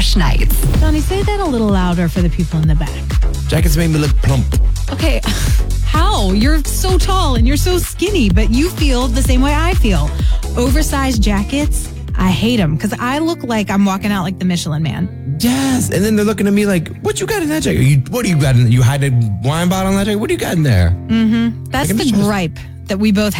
Fresh Nights. Johnny, say that a little louder for the people in the back. Jackets make me look plump. Okay, how? You're so tall and you're so skinny, but you feel the same way I feel. Oversized jackets, I hate them because I look like I'm walking out like the Michelin Man. Yes, and then they're looking at me like, "What you got in that jacket? What do you got in? You hide a wine bottle in that jacket? What do you got in there?" That's the gripe that we both